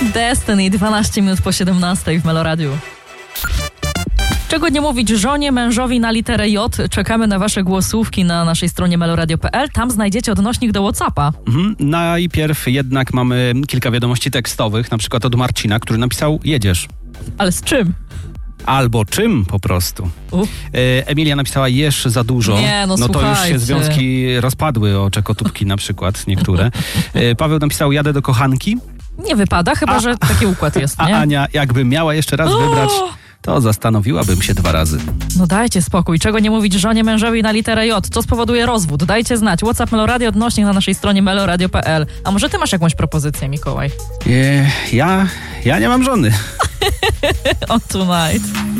Destiny, 12 minut po 17 w Meloradiu. Czego nie mówić żonie, mężowi na literę J? Czekamy na wasze głosówki na naszej stronie meloradio.pl. Tam znajdziecie odnośnik do WhatsAppa. Najpierw jednak mamy kilka wiadomości tekstowych, na przykład od Marcina, który napisał: jedziesz. Ale z czym? Albo czym po prostu. Emilia napisała: jesz za dużo. Nie, no to już słuchajcie. się związki rozpadły, o czekotubki na przykład, niektóre. Paweł napisał: jadę do kochanki. Nie wypada, chyba że taki układ jest, nie? A Ania, jakby miała jeszcze raz wybrać, to zastanowiłabym się 2 razy. No dajcie spokój. Czego nie mówić żonie, mężowi na literę J? Co spowoduje rozwód? Dajcie znać. WhatsApp Meloradio, odnośnik na naszej stronie meloradio.pl. A może ty masz jakąś propozycję, Mikołaj? Ja nie mam żony. On tonight.